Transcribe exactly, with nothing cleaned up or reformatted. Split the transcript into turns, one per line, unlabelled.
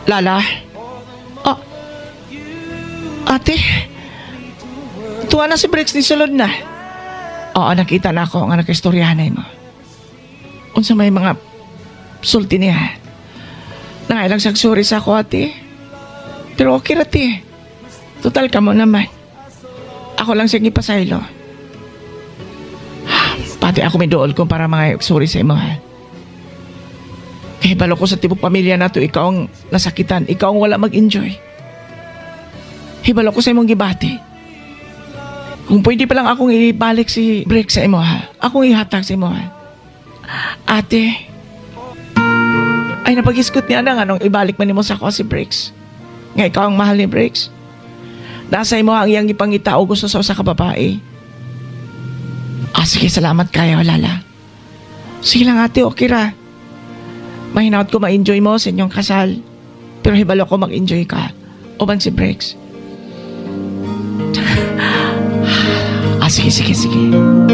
Lala? Oh, ate? Tuwa na si Briggs ni sulod na. Oo, nakita na ako nga nakistoryahanay mo. Unsa may mga sulti niya. Nangailang sagsuri sa ako, ate. Pero okay, ate. Total ka mo naman. Ako lang sige pasaylo. Pati ako may dool ko para mga sorry sa imo, ha. Eh, balo ko sa tibok pamilya na to, ikaw ang nasakitan, ikaw ang wala mag-enjoy. Hibalo ko sa imong gibati. Kung pwede pa lang akong ibalik si Brick sa imo, ha. Akong ihatag sa imo, ha. Ate, ay napag-iskot niya na nga nung ibalik man mo sa ako si Briggs. Nga ikaw ang mahal ni Briggs. Nasa imo ang iyang ipangita o gusto sa usa ka babae. Ah, sige, salamat kayo, Lala. Sige lang, ate, okay ra. Mahinaot ko ma-enjoy mo sa inyong kasal. Pero hibalo ko mag-enjoy ka. Uban si Briggs. Ah, sige, sige, sige.